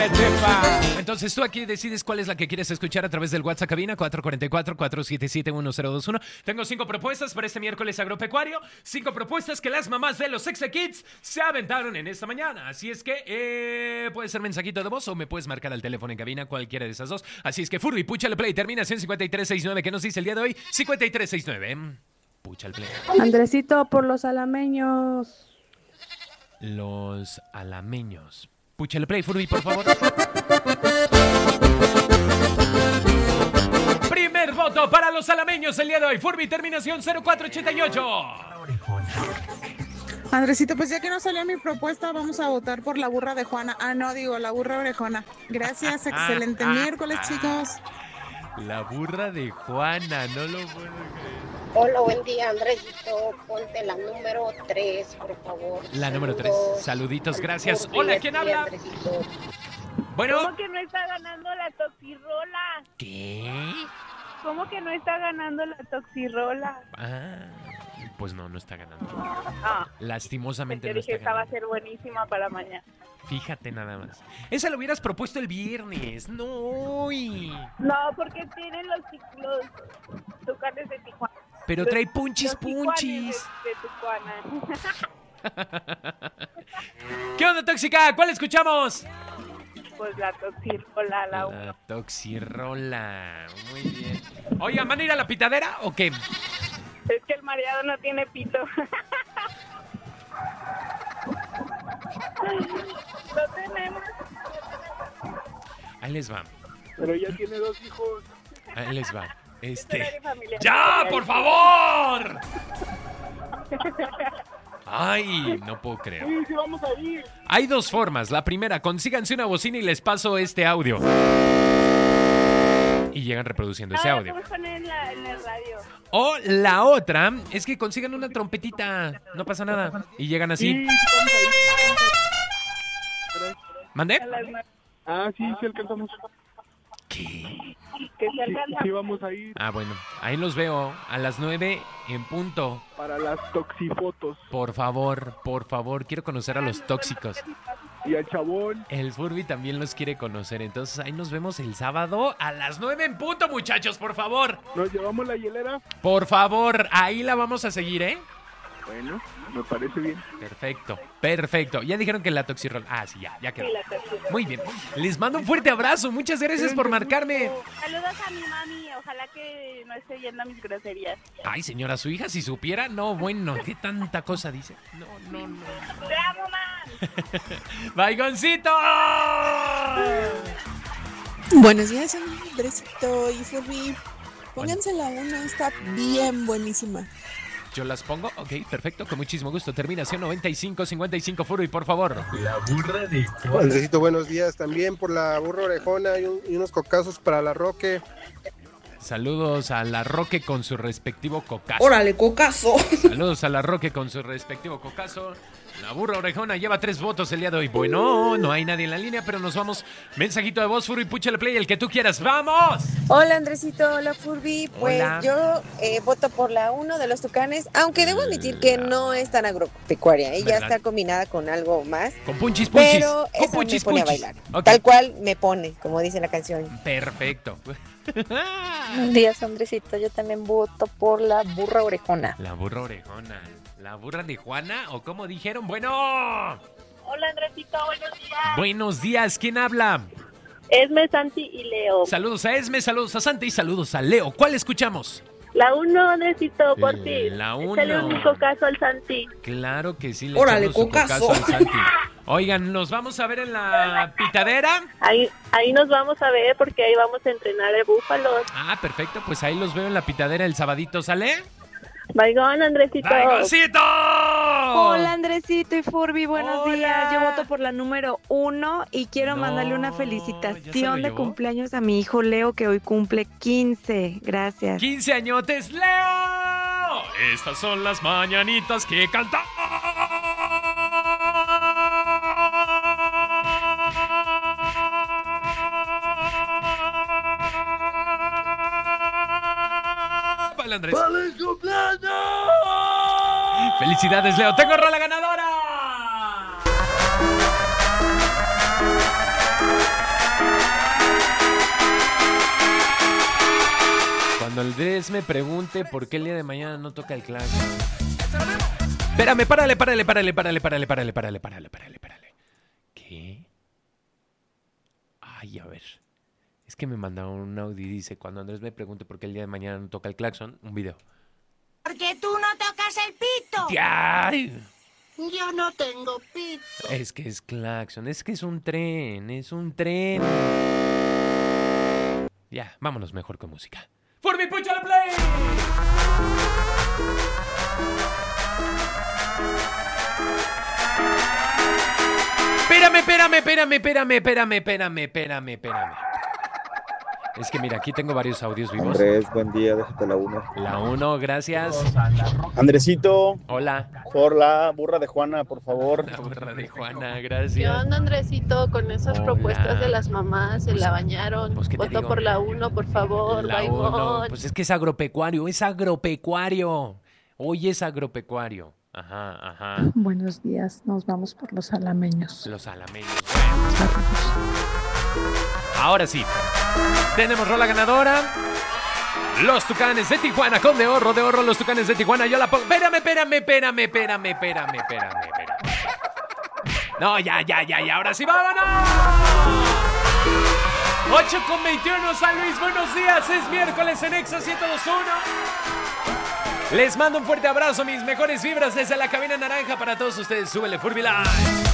Entonces tú aquí decides cuál es la que quieres escuchar a través del WhatsApp cabina 444-477-1025. Tengo 5 propuestas para este miércoles agropecuario. 5 propuestas que las mamás de los Sexe Kids se aventaron en esta mañana. Así es que puede ser mensajito de voz o me puedes marcar al teléfono en cabina, cualquiera de esas dos. Así es que Furby, púchale play, terminación 5369. ¿Qué nos dice el día de hoy? 5369. Púchale play. Andresito, por los alameños. Los alameños. Púchale play, Furby, por favor. Primer voto para los alameños el día de hoy. Furby, terminación 0488. Andresito, pues ya que no salió mi propuesta, vamos a votar por la burra de Juana. La burra orejona. Gracias, excelente miércoles, chicos. La burra de Juana, no lo puedo creer. Hola, buen día, Andresito. Ponte la número 3, por favor. La número 3. Saluditos, gracias. Hola, ¿quién habla? Andresito. Bueno. ¿Cómo que no está ganando la toxirrola? ¿Qué? ¿Cómo que no está ganando la toxirrola? Pues no está ganando. Yo Lastimosamente no dije está que esta va a ganando. ser buenísima para mañana. Fíjate nada más. Esa lo hubieras propuesto el viernes. No. No, porque tienen los tucanes de Tijuana. Pero trae punchis. Los tijuanes de Tijuana. ¿Qué onda, tóxica? ¿Cuál escuchamos? Pues la toxirrola, la La toxirrola. Muy bien. Oigan, ¿van a ir a la pitadera o qué? Es que el mareado no tiene pito. Lo tenemos. Ahí les va. Pero ya tiene 2 hijos. Ahí les va. ¡Ya, por favor! Ay, no puedo creer. Sí, vamos a ir. Hay 2 formas. La primera, consíganse una bocina y les paso este audio. Y llegan reproduciendo ese audio. Vamos a poner en el radio. O la otra es que consigan una trompetita. No pasa nada. Y llegan así. Sí, vamos a ir. ¿Mandé? Sí alcanzamos. ¿Qué? Que se alcanza. Sí, vamos a ir. Bueno, ahí los veo a las 9 en punto. Para las toxifotos. Por favor, quiero conocer a los tóxicos. Y al chabón. El Furby también los quiere conocer. Entonces ahí nos vemos el sábado a las 9 en punto, muchachos, por favor. ¿Nos llevamos la hielera? Por favor, ahí la vamos a seguir, ¿eh? Bueno, me parece bien. Perfecto. Ya dijeron que la toxirrola. Sí, ya quedó. Sí, la toxirrola. Muy bien. Les mando un fuerte abrazo. Muchas gracias por marcarme. Saludos a mi mami. Ojalá que no esté viendo mis groserías. Ay, señora, su hija, si supiera. No, bueno, ¿qué tanta cosa dice? No. ¡Te amo, man! ¡Baigoncito! Buenos días, Andresito y Furby. Pónganse la 1, está bien buenísima. Yo las pongo, ok, perfecto, con muchísimo gusto. Terminación 9555, Furby, por favor. La burra de Juana. Andresito, buenos días. También por la burra orejona y unos cocazos para la Roque. Saludos a la Roque con su respectivo cocazo. ¡Órale, cocazo! Saludos a la Roque con su respectivo cocazo. La burra orejona lleva 3 votos el día de hoy. Bueno, no hay nadie en la línea, pero nos vamos. Mensajito de voz, Furby, púchale play, el que tú quieras. ¡Vamos! Hola, Andresito, hola, Furby. Pues Hola. yo voto por la 1 de los tucanes, aunque debo admitir que no es tan agropecuaria. Ella ¿Verdad? está combinada con algo más. Con punchis. Pero Con esa me pone a bailar. Ok, Tal cual me pone, como dice la canción. perfecto. Buenos días, Andresito. Yo también voto por la burra orejona. La burra orejona. ¿La burra de Juana? ¿O cómo dijeron? Bueno. Hola, Andresito. Buenos días. Buenos días. ¿Quién habla? Esme, Santi y Leo. Saludos a Esme, saludos a Santi y saludos a Leo. ¿Cuál escuchamos? La 1, Andresito, por ti. La 1. Échale un cocazo al Santi. Claro que sí. Le Órale, echamos su cocazo. cocazo al Santi. Oigan, ¿nos vamos a ver en la pitadera? Ahí nos vamos a ver porque ahí vamos a entrenar el búfalo. Perfecto. Pues ahí los veo en la pitadera el sabadito. ¿Sale? Baigón, Andresito. ¡Baigoncito! Hola, Andresito y Furby, buenos Hola. días. Yo voto por la número 1 y quiero No, mandarle una ¿ya se lo felicitación de llevó? cumpleaños a mi hijo Leo, que hoy cumple 15. Gracias. 15 añotes, Leo. Estas son las mañanitas que canta. Vale, Andrés. ¡Feliz cumpleaños! Felicidades, Leo. Tengo rola ganadora. Cuando Andrés me pregunte por qué el día de mañana no toca el claxon. Espérame, párale. ¿Qué? Ay, a ver. Es que me mandaron un audio y dice, cuando Andrés me pregunte por qué el día de mañana no toca el claxon, un video. Porque tú no tocas el pito. ¡Ay! Yo no tengo pito. Es que es claxon, es que es un tren. Ya, vámonos mejor con música. ¡For mi pucha la play! Espérame. Es que mira, aquí tengo varios audios vivos. Andrés, buen día, déjate la 1. La 1, gracias. Andresito. Hola. Por la burra de Juana, por favor. La burra de Juana, ¿Qué gracias. onda, Andresito? Con esas Hola. propuestas de las mamás, se la bañaron. Pues, ¿qué te Voto digo? por la 1, por favor, La 1. Baimón. Pues es que es agropecuario. Hoy es agropecuario. Ajá. Buenos días, nos vamos por los alameños. Los alameños. Ahora sí. Tenemos rola ganadora. Los Tucanes de Tijuana con de Horro, los Tucanes de Tijuana. Yo la pongo. Espérame. No, ya. Ahora sí, vámonos. 8:21, San Luis, buenos días. Es miércoles en Exa 102.1. Les mando un fuerte abrazo, mis mejores vibras desde la cabina naranja para todos ustedes. Súbele, Furby Live.